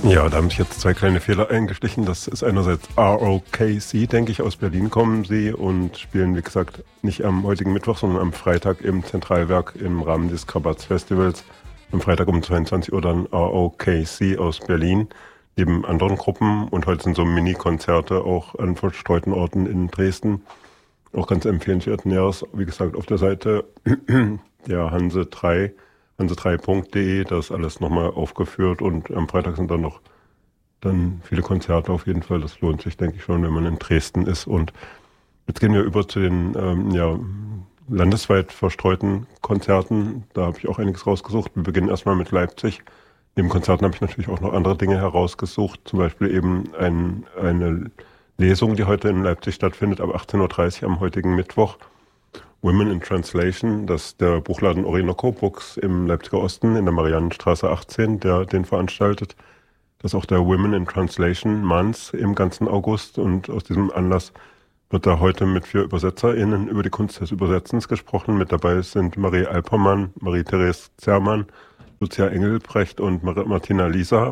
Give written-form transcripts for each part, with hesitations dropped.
Ja, da haben sich jetzt zwei kleine Fehler eingeschlichen. Das ist einerseits ROKC, denke ich, aus Berlin kommen sie und spielen, wie gesagt, nicht am heutigen Mittwoch, sondern am Freitag im Zentralwerk im Rahmen des Krabatz Festivals. Am Freitag um 22 Uhr dann ROKC aus Berlin, neben anderen Gruppen. Und heute sind so Mini-Konzerte auch an verstreuten Orten in Dresden. Auch ganz empfehlenswert. Näheres, wie gesagt, auf der Seite der hanse3.de, da ist alles nochmal aufgeführt und am Freitag sind dann viele Konzerte auf jeden Fall. Das lohnt sich, denke ich schon, wenn man in Dresden ist. Und jetzt gehen wir über zu den landesweit verstreuten Konzerten. Da habe ich auch einiges rausgesucht. Wir beginnen erstmal mit Leipzig. Neben Konzerten habe ich natürlich auch noch andere Dinge herausgesucht. Zum Beispiel eben eine Lesung, die heute in Leipzig stattfindet, ab 18:30 Uhr am heutigen Mittwoch. Women in Translation, das ist der Buchladen Orinoco Books im Leipziger Osten in der Mariannenstraße 18, der den veranstaltet. Das ist auch der Women in Translation Month im ganzen August und aus diesem Anlass wird da heute mit 4 ÜbersetzerInnen über die Kunst des Übersetzens gesprochen. Mit dabei sind Marie Alpermann, Marie-Therese Zermann, Lucia Engelbrecht und Martina Lisa.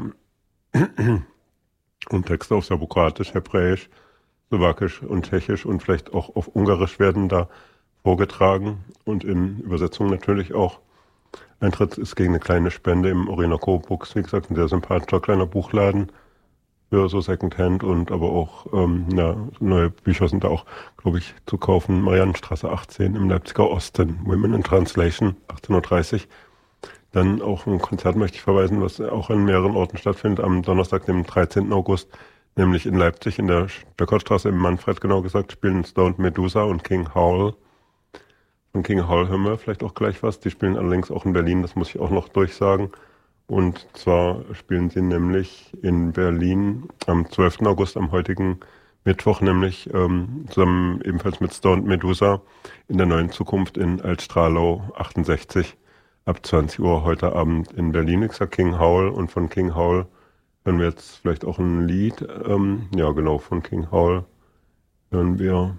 Und Texte auf Serbokroatisch, Hebräisch, Slowakisch und Tschechisch und vielleicht auch auf Ungarisch werden da vorgetragen und in Übersetzung natürlich auch. Eintritt ist gegen eine kleine Spende im Orinoco Books, wie gesagt, ein sehr sympathischer kleiner Buchladen für so Secondhand und aber auch neue Bücher sind da auch, glaube ich, zu kaufen. Mariannenstraße 18 im Leipziger Osten, Women in Translation, 18:30 Uhr. Dann auch ein Konzert möchte ich verweisen, was auch an mehreren Orten stattfindet, am Donnerstag, dem 13. August, nämlich in Leipzig, in der Stöckertstraße im Manfred, genau gesagt, spielen Stoned Medusa und King Howl. Von King Howl hören wir vielleicht auch gleich was. Die spielen allerdings auch in Berlin, das muss ich auch noch durchsagen. Und zwar spielen sie nämlich in Berlin am 12. August, am heutigen Mittwoch, nämlich zusammen ebenfalls mit Stoned Medusa in der Neuen Zukunft in Altstrahlau 68 ab 20 Uhr heute Abend in Berlin. Ich sag King Howl und von King Howl hören wir jetzt vielleicht auch ein Lied. Ja, genau, von King Howl hören wir.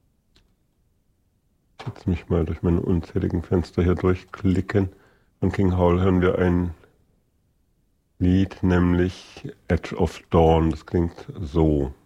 Jetzt mich mal durch meine unzähligen Fenster hier durchklicken. Von King Howl hören wir ein Lied, nämlich Edge of Dawn. Das klingt so.